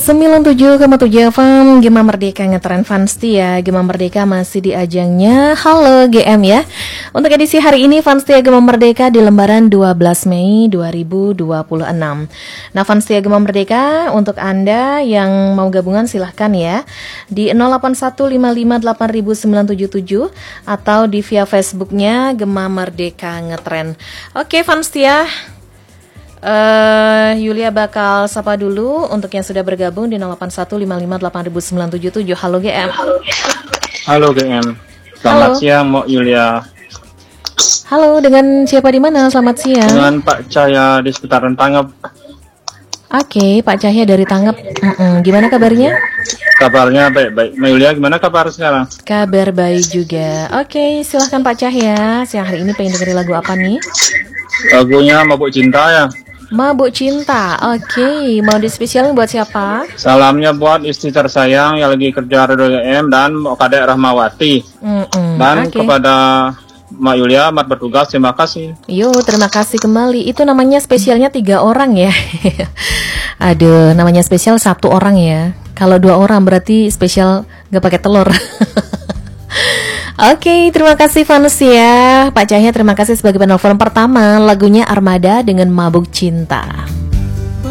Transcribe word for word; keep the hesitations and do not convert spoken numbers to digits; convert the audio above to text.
sembilan puluh tujuh koma tujuh F M Gema Merdeka ngetren fans ya. Gema Merdeka masih di ajangnya Halo G M ya. Untuk edisi hari ini fans Gema Merdeka di lembaran dua belas Mei dua ribu dua puluh enam. Nah fans Gema Merdeka, untuk Anda yang mau gabungan silahkan ya di nol delapan satu lima lima delapan sembilan tujuh tujuh atau di via Facebooknya Gema Merdeka ngetren. Oke fans ya, Uh, Yulia bakal sapa dulu untuk yang sudah bergabung di nol delapan satu lima lima delapan sembilan tujuh tujuh. Halo G M. Halo G M. Selamat Halo. siang Mbak Yulia. Halo, dengan siapa di mana? Selamat siang. Dengan Pak Cahya di sekitaran Tangep. Oke, Pak Cahya dari Tangep. Mm-mm. Gimana kabarnya? Kabarnya baik-baik. Mbak Yulia gimana kabar sekarang? Kabar baik juga. Oke, silahkan Pak Cahya. Siang hari ini pengen dengerin lagu apa nih? Lagunya Mabuk Cinta ya. Mabuk Cinta. Oke, mau dispesialin buat siapa? Salamnya buat istri tersayang yang lagi kerja Radio G M dan Kadek Rahmawati. Mm-mm. Dan Oke. kepada Mbak Yulia, Mat bertugas, terima kasih. Yo, terima kasih kembali. Itu namanya spesialnya tiga orang ya. Aduh, namanya spesial satu orang ya. Kalau dua orang berarti spesial gak pakai telur. Oke, terima kasih fans ya. Pak Cahya terima kasih sebagai penelpon pertama. Lagunya Armada dengan Mabuk Cinta.